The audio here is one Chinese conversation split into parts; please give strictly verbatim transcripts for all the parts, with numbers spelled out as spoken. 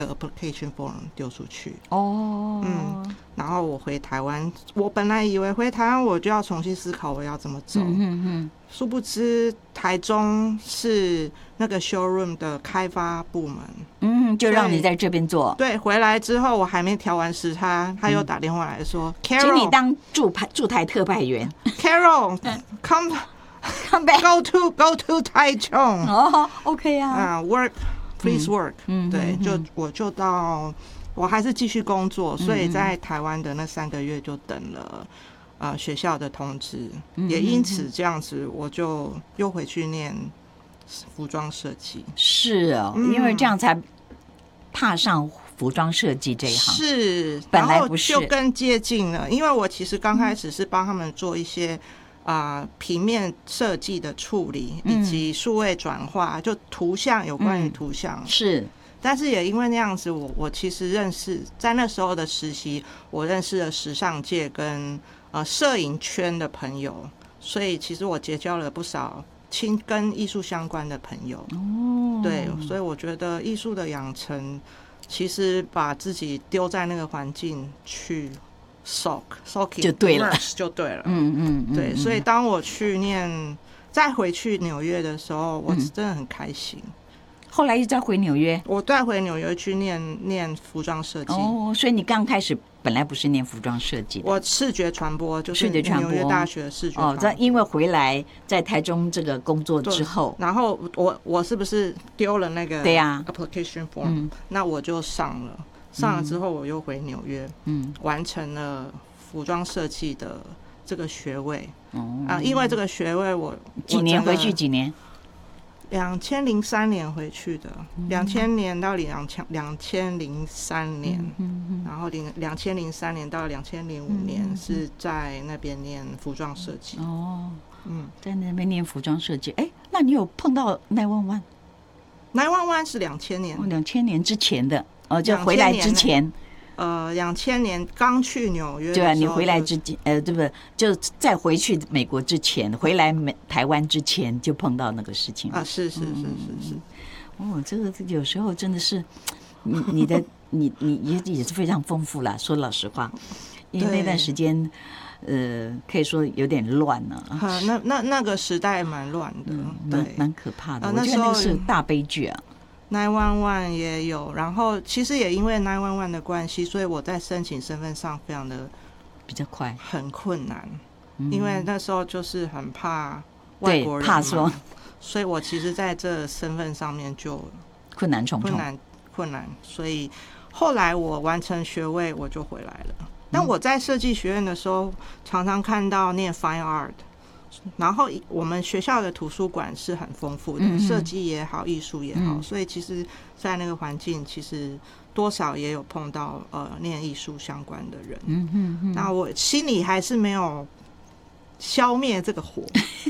application form 丢出去哦， 嗯，然后我回台湾，我本来以为回台湾我就要重新思考我要怎么走， 嗯嗯嗯， 殊不知台中是那个 showroom 的开发部门， 嗯，就让你在这边做。 对，回来之后我还没调完时差，他又打电话来说、嗯、，Carol， 请你当驻派驻台特派员。 Carol come come back go to go to 台中。 哦 ，OK 啊， 啊、uh, ，work please work， 嗯， 对， 嗯就我就到，我还是继续工作，所以在台湾的那三个月就等了。呃，学校的通知，也因此这样子，我就又回去念服装设计。 是哦，嗯、因为这样才踏上服装设计这一行。 是， 本来不是， 然后就更接近了。因为我其实刚开始是帮他们做一些啊、呃、平面设计的处理，以及数位转化，就图像有关于图像、 嗯、是。 但是也因为那样子，我我其实认识，在那时候的实习，我认识了时尚界跟呃摄影圈的朋友，所以其实我结交了不少亲跟艺术相关的朋友。 哦， 对，所以我觉得艺术的养成，其实把自己丢在那个环境去 soak soaking 就对了， 就对了。 嗯嗯嗯， 对，所以当我去念再回去纽约的时候，我真的很开心。嗯， 后来又再回纽约， 我再回纽约去念念服装设计。 哦，所以你刚开始本来不是念服装设计的， 我视觉传播，就是纽约大学的视觉传播。 哦，因为回来在台中这个工作之后， 然后我我是不是丢了那个对呀 application form？、 嗯、 那我就上了，上了之后我又回纽约，嗯，完成了服装设计的这个学位。哦、啊，因为这个学位我几年回去几年？ 两千零三年回去的，两千年到两千两千零三年，嗯嗯、然后零两千零三年到两千零五年是在那边念服装设计。 哦，嗯，在那边念服装设计。哎，那你有碰到nine one one？nine one one是两千年， 两千年之前的，哦，就回来之前。 呃，两千年刚去纽约的时候， 对啊，你回来之前，呃，对不对？就再回去美国之前，回来美台湾之前就碰到那个事情啊，是是是是是。 哦，这个有时候真的是，你你的你你也也是非常丰富啦。说老实话，因为那段时间，呃，可以说有点乱了、啊。 啊，那那那个时代蛮乱的， 嗯、蛮蛮可怕的。 啊、 我觉得那个是大悲剧啊。 nine one one 也有，然后其实也因为nine one one的关系，所以我在申请身份上非常的比较快， 很困难、嗯，因为那时候就是很怕外国人， 怕说， 所以我其实在这身份上面就困难重重， 困难困难，所以后来我完成学位我就回来了。但我在设计学院的时候，常常看到念 Fine Art。然后我们学校的图书馆是很丰富的，设计也好，艺术也好，所以其实，在那个环境，其实多少也有碰到呃念艺术相关的人。嗯嗯嗯。那我心里还是没有消灭这个火，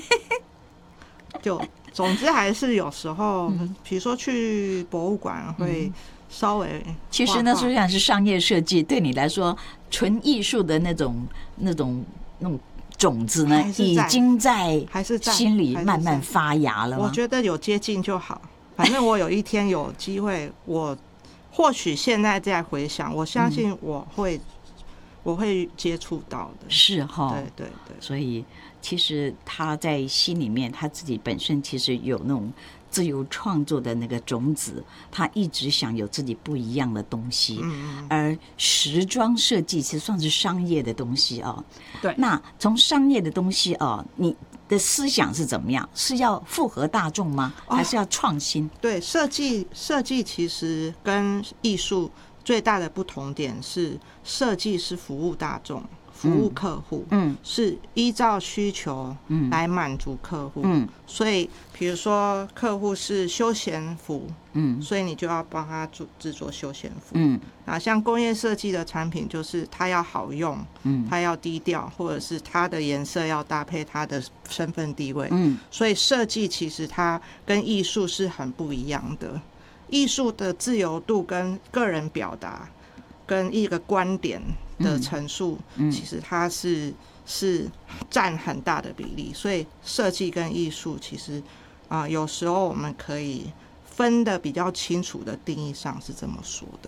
就总之还是有时候，比如说去博物馆会稍微画画。 其实呢，虽然是商业设计，对你来说，纯艺术的那种那种那种。种子呢，已经在心里慢慢发芽了吗？ 我觉得有接近就好。反正我有一天有机会，我或许现在在回想，我相信我会、嗯、我会接触到的。 是哈， 对对对。 所以其实他在心里面，他自己本身其实有那种自由创作的那个种子，他一直想有自己不一样的东西。嗯、而时装设计其实算是商业的东西啊。 对。 那从商业的东西啊，你的思想是怎么样？是要符合大众吗？还是要创新？ 哦、对，设计设计其实跟艺术最大的不同点是，设计是服务大众。服务客户，嗯，是依照需求来满足客户，嗯，所以比如说客户是休闲服，嗯，所以你就要帮他做制作休闲服，嗯，啊，像工业设计的产品就是它要好用，嗯，它要低调，或者是它的颜色要搭配它的身份地位，嗯，所以设计其实它跟艺术是很不一样的，艺术的自由度跟个人表达跟一个观点的陈述，其实它是是占很大的比例，所以设计跟艺术其实啊、呃，有时候我们可以分的比较清楚的定义上是这么说的。